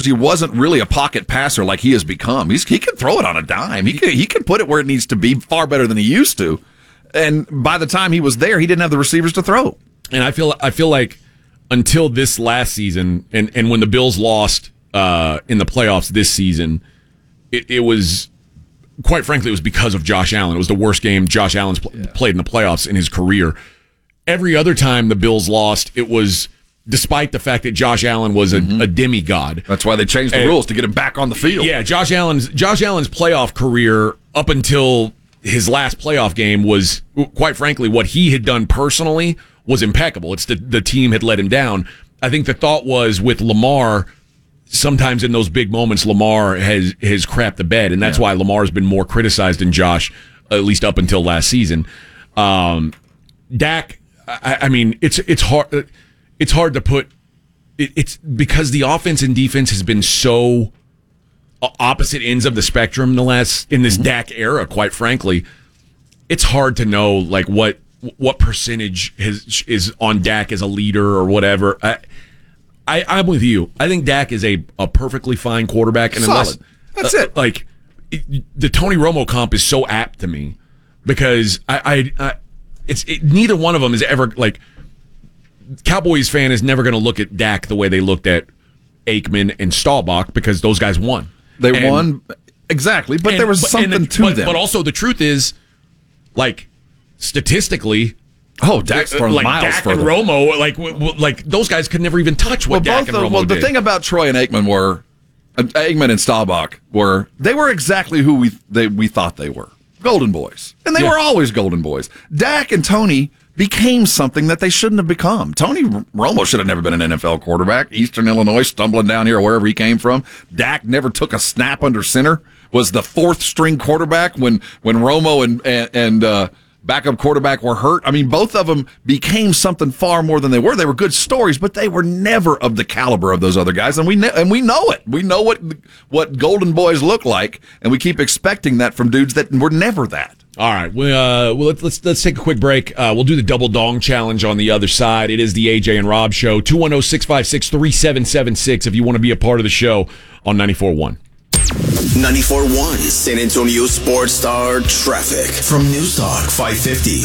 he wasn't really a pocket passer like he has become. He can throw it on a dime. He can put it where it needs to be far better than he used to. And by the time he was there, he didn't have the receivers to throw. And I feel like until this last season, and when the Bills lost in the playoffs this season, it was, quite frankly, it was because of Josh Allen. It was the worst game Josh Allen's played in the playoffs in his career. Every other time the Bills lost, it was despite the fact that Josh Allen was a demigod. That's why they changed the rules to get him back on the field. Yeah, Josh Allen's playoff career up until his last playoff game was, quite frankly, what he had done personally was impeccable. It's the team had let him down. I think the thought was with Lamar, sometimes in those big moments, Lamar has crapped the bed, and that's why Lamar's been more criticized than Josh, at least up until last season. Dak, I mean, it's hard. It's hard to put. It's because the offense and defense has been so opposite ends of the spectrum in this Dak era. Quite frankly, it's hard to know like what percentage is on Dak as a leader or whatever. I'm with you. I think Dak is a perfectly fine quarterback, and solid. That's it. Like the Tony Romo comp is so apt to me because neither one of them is ever like. Cowboys fan is never going to look at Dak the way they looked at Aikman and Staubach because those guys won. They won exactly, but there was something to them. But also, the truth is, like statistically, Dak's thrown miles Dak further. And Romo, like those guys could never even touch what Dak and Romo did. The thing about Troy and Aikman and Staubach were exactly who we thought they were, Golden Boys, and they were always Golden Boys. Dak and Tony became something that they shouldn't have become. Tony Romo should have never been an NFL quarterback. Eastern Illinois, stumbling down here, wherever he came from. Dak never took a snap under center. Was the fourth string quarterback when Romo and backup quarterback were hurt. I mean, both of them became something far more than they were. They were good stories, but they were never of the caliber of those other guys, and we know it. We know what Golden Boys look like, and we keep expecting that from dudes that were never that. All right, let's take a quick break. We'll do the double dong challenge on the other side. It is the AJ and Rob Show. 210-656-3776 if you want to be a part of the show on 94.1. 94.1 San Antonio Sports Star traffic from News Talk 550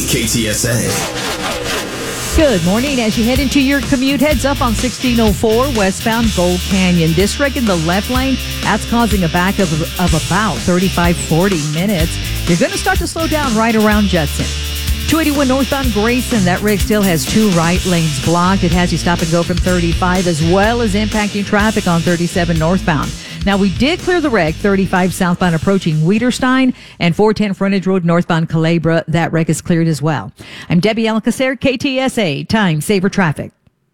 KTSA. Good morning. As you head into your commute, heads up on 1604 westbound Gold Canyon. This wreck in the left lane, that's causing a backup of about 35-40 minutes. You're going to start to slow down right around Judson. 281 northbound Grayson, that wreck still has two right lanes blocked. It has you stop and go from 35 as well as impacting traffic on 37 northbound. Now, we did clear the wreck, 35 southbound approaching Wiederstein and 410 Frontage Road northbound Culebra. That wreck is cleared as well. I'm Debbie Alcacer, KTSA, Time Saver Traffic.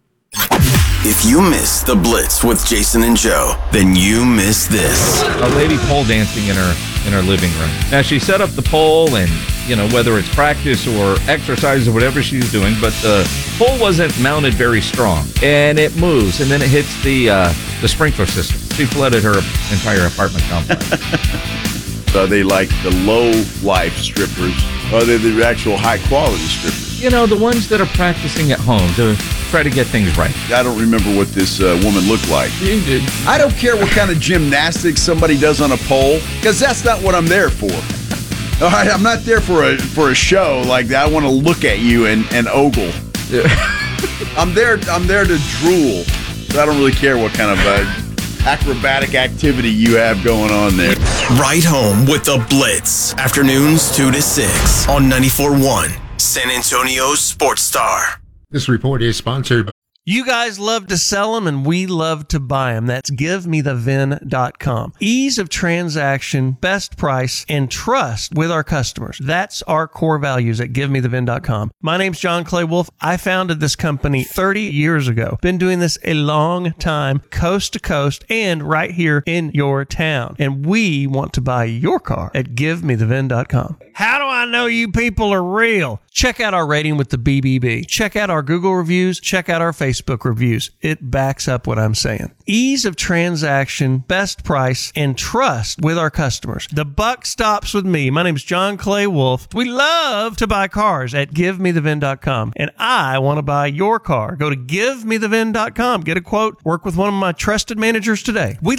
If you miss the Blitz with Jason and Joe, then you miss this. A lady pole dancing in her living room. Now, she set up the pole and, whether it's practice or exercise or whatever she's doing, but the pole wasn't mounted very strong. And it moves, and then it hits the sprinkler system. She flooded her entire apartment complex. Are they like the low-life strippers, or are they the actual high-quality strippers? The ones that are practicing at home to try to get things right. I don't remember what this woman looked like. You did. I don't care what kind of gymnastics somebody does on a pole, because that's not what I'm there for. All right, I'm not there for a show like that. I want to look at you and ogle. Yeah. I'm there to drool. So I don't really care what kind of acrobatic activity you have going on there. Right home with the Blitz. Afternoons 2 to 6 on 94.1 San Antonio Sports Star. This report is sponsored by... You guys love to sell them, and we love to buy them. That's GiveMeTheVin.com. Ease of transaction, best price, and trust with our customers. That's our core values at GiveMeTheVin.com. My name's John Clay Wolf. I founded this company 30 years ago. Been doing this a long time, coast to coast, and right here in your town. And we want to buy your car at GiveMeTheVin.com. How do I know you people are real? Check out our rating with the BBB. Check out our Google reviews. Check out our Facebook reviews. It backs up what I'm saying. Ease of transaction, best price, and trust with our customers. The buck stops with me. My name's John Clay Wolf. We love to buy cars at GiveMeTheVin.com, and I want to buy your car. Go to GiveMeTheVin.com. Get a quote. Work with one of my trusted managers today. We